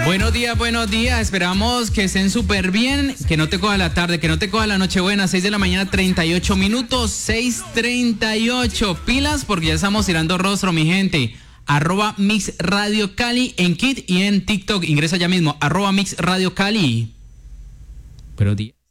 Buenos días. Esperamos que estén súper bien, que no te coja la tarde, que no te coja la Nochebuena. 6 de la mañana, 38 minutos, 6:38. Pilas porque ya estamos tirando rostro, mi gente. @Mix Radio Cali en Kit y en TikTok. Ingresa ya mismo, @Mix Radio Cali. Buenos días.